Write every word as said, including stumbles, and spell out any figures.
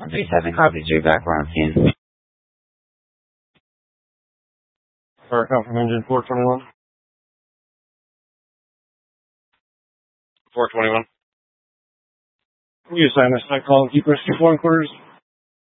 one three seven, copy, J back, we're on scene. Fire count from engine four twenty-one. four twenty-one. We assign a site call and keep rescue four in quarters.